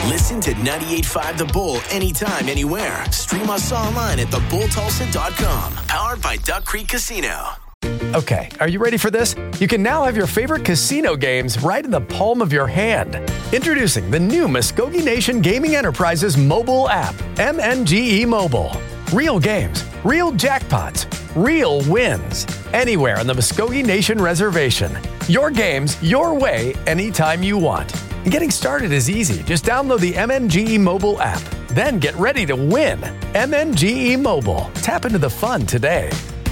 Listen to 98.5 The Bull anytime, anywhere. Stream us online at thebulltulsa.com. Powered by Duck Creek Casino. Okay, are you ready for this? You can now have your favorite casino games right in the palm of your hand. Introducing the new Muskogee Nation Gaming Enterprises mobile app, MNGE Mobile. Real games, real jackpots, real wins. Anywhere on the Muskogee Nation Reservation. Your games, your way, anytime you want. And getting started is easy. Just download the MNGE Mobile app. Then get ready to win. MNGE Mobile. Tap into the fun today.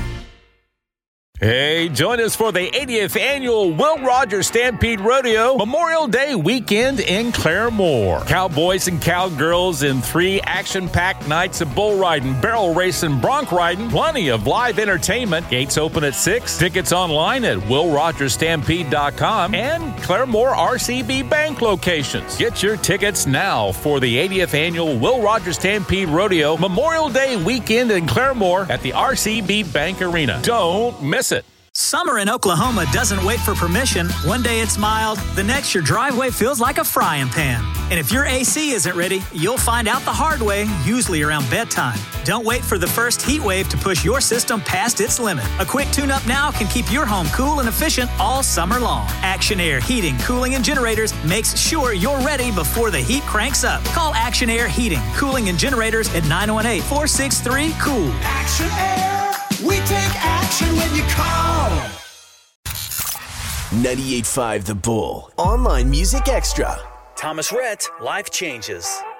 Hey, join us for the 80th annual Will Rogers Stampede Rodeo Memorial Day weekend in Claremore. Cowboys and cowgirls in 3 action-packed nights of bull riding, barrel racing, bronc riding, plenty of live entertainment. Gates open at 6. Tickets online at willrogersstampede.com and Claremore RCB Bank locations. Get your tickets now for the 80th annual Will Rogers Stampede Rodeo Memorial Day weekend in Claremore at the RCB Bank Arena. Don't miss it. Summer in Oklahoma doesn't wait for permission. One day it's mild, the next your driveway feels like a frying pan. And if your AC isn't ready, you'll find out the hard way, usually around bedtime. Don't wait for the first heat wave to push your system past its limit. A quick tune-up now can keep your home cool and efficient all summer long. Action Air Heating, Cooling, and Generators makes sure you're ready before the heat cranks up. Call Action Air Heating, Cooling, and Generators at 918-463-COOL. Action Air. We take action when you call. 98.5 The Bull. Online Music Extra. Thomas Rhett, Life Changes.